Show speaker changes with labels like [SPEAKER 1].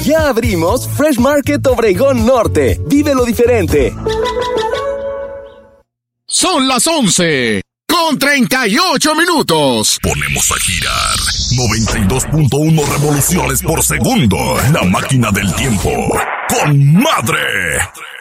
[SPEAKER 1] Ya abrimos Fresh Market Obregón Norte. Vive lo diferente.
[SPEAKER 2] Son las 11:38.
[SPEAKER 3] Ponemos a girar 92.1 revoluciones por segundo. La máquina del tiempo. ¡Con madre!